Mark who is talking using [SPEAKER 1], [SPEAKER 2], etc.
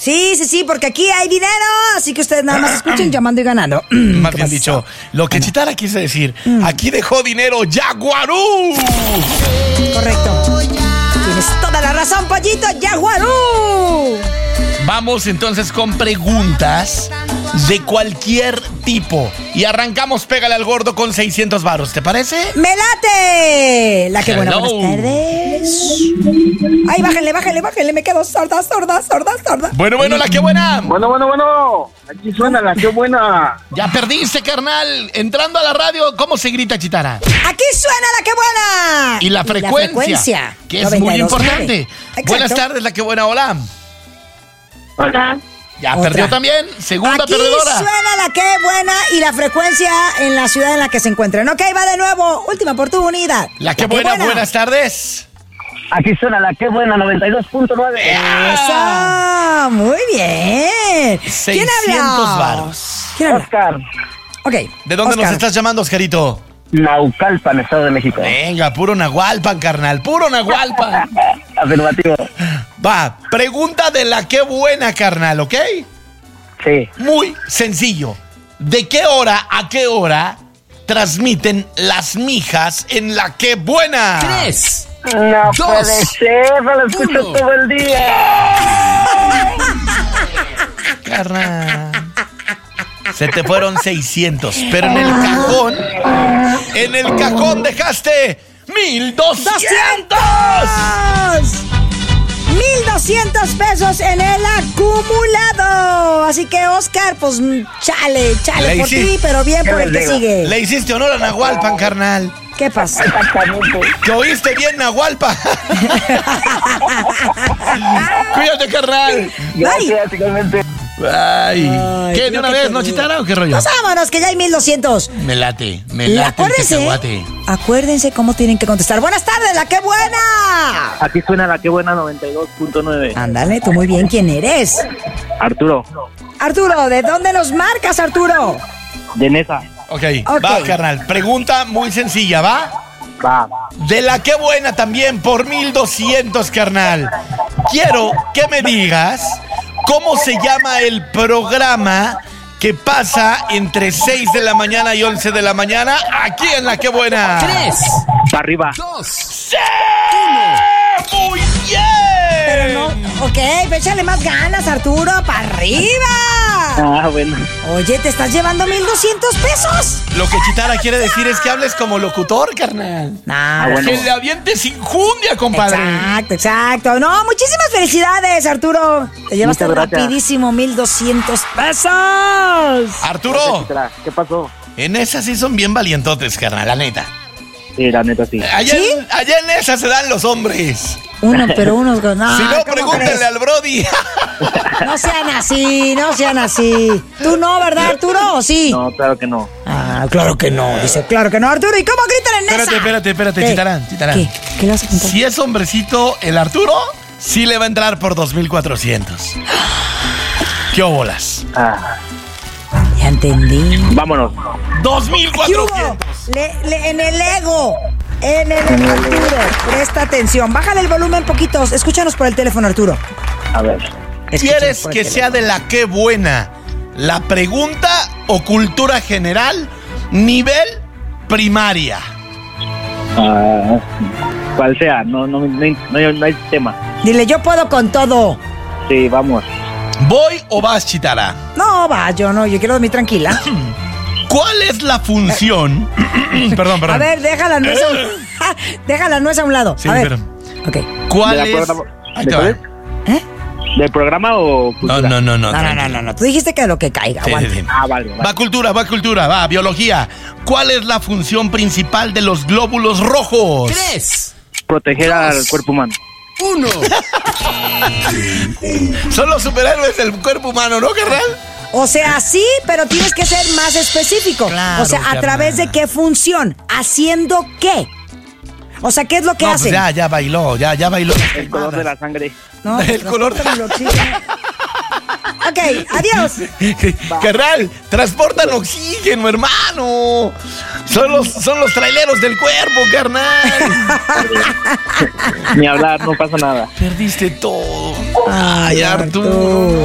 [SPEAKER 1] Sí, porque aquí hay dinero, así que ustedes nada más escuchen llamando y ganando.
[SPEAKER 2] Más bien dicho, lo que Chitara quise decir, aquí dejó dinero Yaguarú.
[SPEAKER 1] Correcto. Tienes toda la razón, pollito, Yaguarú.
[SPEAKER 2] Vamos entonces con preguntas de cualquier tipo. Y arrancamos, pégale al gordo con 600 varos, ¿te parece?
[SPEAKER 1] ¡Me late! La que buena,
[SPEAKER 2] Hello.
[SPEAKER 1] buenas tardes. Ay, bájenle, me quedo sorda.
[SPEAKER 2] Bueno, la que buena.
[SPEAKER 3] Bueno. Aquí suena la que buena.
[SPEAKER 2] Ya perdiste, carnal. Entrando a la radio, ¿cómo se grita, Chitara?
[SPEAKER 1] Aquí suena la que buena.
[SPEAKER 2] Y la frecuencia, que es muy
[SPEAKER 1] 92.9.
[SPEAKER 2] importante.
[SPEAKER 1] Exacto.
[SPEAKER 2] Buenas tardes, la que buena, hola.
[SPEAKER 3] Hola.
[SPEAKER 2] Ya
[SPEAKER 1] Otra.
[SPEAKER 2] perdió también, segunda
[SPEAKER 1] Aquí
[SPEAKER 2] perdedora.
[SPEAKER 1] suena la que buena y la frecuencia en la ciudad en la que se encuentren. Ok, va de nuevo. Última oportunidad.
[SPEAKER 2] La que buena, buenas tardes.
[SPEAKER 3] Aquí suena la que buena 92.9.
[SPEAKER 1] Eso, muy bien. ¿Quién
[SPEAKER 2] 600
[SPEAKER 1] habla?
[SPEAKER 2] varos.
[SPEAKER 1] ¿Quién habla?
[SPEAKER 3] Oscar,
[SPEAKER 1] Ok.
[SPEAKER 2] ¿De dónde nos
[SPEAKER 1] Oscar.
[SPEAKER 2] estás llamando, Oscarito?
[SPEAKER 3] Naucalpan, Estado de México.
[SPEAKER 2] Venga, puro Nahualpan, carnal, puro Nahualpan.
[SPEAKER 3] Afirmativo.
[SPEAKER 2] Va, pregunta de la que buena, carnal, ¿ok?
[SPEAKER 3] Sí.
[SPEAKER 2] Muy sencillo. ¿De qué hora a qué hora transmiten las mijas en la que buena?
[SPEAKER 4] 3.
[SPEAKER 3] No
[SPEAKER 4] Dos.
[SPEAKER 3] puede ser, no lo escucho
[SPEAKER 4] Uno.
[SPEAKER 3] todo el día.
[SPEAKER 2] Carnal. Se te fueron 600, pero en el cajón dejaste 1,200.
[SPEAKER 1] 1,200 pesos en el acumulado. Así que, Oscar, pues chale
[SPEAKER 2] Le
[SPEAKER 1] por
[SPEAKER 2] hici-
[SPEAKER 1] ti, pero bien por el que
[SPEAKER 3] digo?
[SPEAKER 1] sigue.
[SPEAKER 2] Le hiciste honor a Nahualpan, carnal.
[SPEAKER 1] ¿Qué pasa?
[SPEAKER 3] Exactamente.
[SPEAKER 2] ¿Que oíste bien, Nahualpan? Cuídate, carnal.
[SPEAKER 3] Gracias, igualmente.
[SPEAKER 2] Ay.
[SPEAKER 1] Ay,
[SPEAKER 2] ¿Qué, de
[SPEAKER 1] creo
[SPEAKER 2] una
[SPEAKER 1] que
[SPEAKER 2] vez,
[SPEAKER 1] te
[SPEAKER 2] no,
[SPEAKER 1] digo.
[SPEAKER 2] Chitara, o qué rollo?
[SPEAKER 1] Pues vámonos, que ya hay 1,200.
[SPEAKER 2] Me late
[SPEAKER 1] Y
[SPEAKER 2] el
[SPEAKER 1] acuérdense,
[SPEAKER 2] cacahuate.
[SPEAKER 1] acuérdense cómo tienen que contestar. Buenas tardes, la que buena.
[SPEAKER 3] Aquí suena la que buena 92.9.
[SPEAKER 1] Ándale, tú muy bien, ¿quién eres?
[SPEAKER 3] Arturo,
[SPEAKER 1] Arturo, ¿de dónde nos marcas, Arturo?
[SPEAKER 3] de Nesa.
[SPEAKER 2] Ok,
[SPEAKER 1] Ok.
[SPEAKER 2] va, carnal. Pregunta muy sencilla, ¿va?
[SPEAKER 3] Va.
[SPEAKER 2] De la que buena también por 1,200, carnal. Quiero que me digas cómo se llama el programa que pasa entre 6 de la mañana y 11 de la mañana aquí en la que buena.
[SPEAKER 4] 3.
[SPEAKER 3] Para arriba.
[SPEAKER 4] 2.
[SPEAKER 2] ¡Sí! ¡Muy bien!
[SPEAKER 1] Pero no, ok, échale más ganas, Arturo, para arriba.
[SPEAKER 3] Ah, bueno.
[SPEAKER 1] Oye, ¿te estás llevando 1,200 pesos?
[SPEAKER 2] Lo que Chitara quiere decir es que hables como locutor, carnal.
[SPEAKER 1] No,
[SPEAKER 3] bueno.
[SPEAKER 2] Que le avientes injundia, compadre.
[SPEAKER 1] Exacto. No, muchísimas felicidades, Arturo. Te llevaste
[SPEAKER 3] Muchas gracias.
[SPEAKER 1] rapidísimo 1,200 pesos.
[SPEAKER 2] Arturo,
[SPEAKER 3] ¿Qué pasó?
[SPEAKER 2] en esas sí son bien valientotes, carnal, la neta.
[SPEAKER 3] Sí, la neta sí.
[SPEAKER 2] Allá,
[SPEAKER 1] ¿Sí?
[SPEAKER 2] allá en esas se dan los hombres.
[SPEAKER 1] Pero unos... No,
[SPEAKER 2] Si no,
[SPEAKER 1] ¿cómo
[SPEAKER 2] pregúntenle
[SPEAKER 1] crees?
[SPEAKER 2] al Brody.
[SPEAKER 1] No sean así. ¿Tú no, verdad, Arturo? ¿O sí?
[SPEAKER 3] No, claro que no.
[SPEAKER 1] Ah, claro que no. Dice, claro que no, Arturo. ¿Y cómo gritan en esa?
[SPEAKER 2] Espérate,
[SPEAKER 1] ¿Qué?
[SPEAKER 2] Chitara.
[SPEAKER 1] ¿Qué? ¿Qué le vas a contar?
[SPEAKER 2] Si es hombrecito, el Arturo sí le va a entrar por 2,400. ¿Qué bolas?
[SPEAKER 3] Ah,
[SPEAKER 1] Ya entendí.
[SPEAKER 3] vámonos.
[SPEAKER 1] ¿Qué hubo?
[SPEAKER 2] 2,400.
[SPEAKER 1] En el ego. En el ego, Arturo. Presta atención. Bájale el volumen poquitos. Escúchanos por el teléfono, Arturo.
[SPEAKER 3] A ver.
[SPEAKER 1] Escúchanos
[SPEAKER 2] ¿Quieres
[SPEAKER 1] por el
[SPEAKER 2] que
[SPEAKER 1] teléfono.
[SPEAKER 2] sea de la que buena? ¿La pregunta o cultura general? Nivel primaria.
[SPEAKER 3] Ah, cual sea, no hay tema.
[SPEAKER 1] Dile, yo puedo con todo.
[SPEAKER 3] Sí, vamos.
[SPEAKER 2] ¿Voy o vas, Chitara?
[SPEAKER 1] No, va, yo no. Yo quiero dormir tranquila.
[SPEAKER 2] ¿Cuál es la función? Perdón.
[SPEAKER 1] A ver, deja la nuez a un... Deja la nuez a un lado.
[SPEAKER 2] Sí,
[SPEAKER 1] a ver.
[SPEAKER 2] pero-
[SPEAKER 1] Ok.
[SPEAKER 2] ¿Cuál
[SPEAKER 3] ¿De la
[SPEAKER 2] es?
[SPEAKER 3] programa-
[SPEAKER 2] Ahí
[SPEAKER 3] de
[SPEAKER 2] te va.
[SPEAKER 3] cuál
[SPEAKER 1] ¿Eh?
[SPEAKER 3] ¿Del programa o cultura?
[SPEAKER 2] No.
[SPEAKER 1] No. Tú dijiste que lo que caiga. Aguanta.
[SPEAKER 2] Sí.
[SPEAKER 3] Ah, vale.
[SPEAKER 2] Va cultura, va biología. ¿Cuál es la función principal de los glóbulos rojos?
[SPEAKER 4] 3.
[SPEAKER 3] Proteger al cuerpo humano.
[SPEAKER 4] 1.
[SPEAKER 2] Son los superhéroes del cuerpo humano, ¿no, carnal?
[SPEAKER 1] O sea, sí, pero tienes que ser más específico.
[SPEAKER 2] Claro,
[SPEAKER 1] o sea, ¿a
[SPEAKER 2] carnal.
[SPEAKER 1] través de qué función? ¿Haciendo qué? O sea, ¿qué es lo que
[SPEAKER 2] No,
[SPEAKER 1] hacen?
[SPEAKER 2] pues ya bailó, ya bailó.
[SPEAKER 3] El color de la sangre.
[SPEAKER 1] No,
[SPEAKER 2] El color de-
[SPEAKER 1] transportan el oxígeno. Ok, adiós.
[SPEAKER 2] Carnal, transportan oxígeno, hermano. Son los traileros del cuerpo, carnal.
[SPEAKER 3] Ni hablar, no pasa nada.
[SPEAKER 2] Perdiste todo.
[SPEAKER 1] Ay,
[SPEAKER 2] Ay, Arturo.